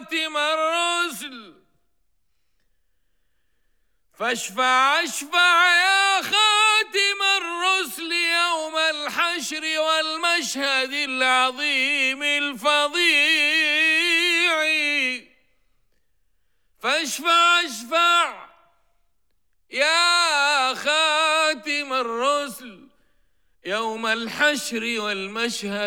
خاتم الرسل، فاشفع اشفع يا خاتم الرسل يوم الحشر والمشهد العظيم الفظيع. فاشفع اشفع يا خاتم الرسل يوم الحشر والمشهد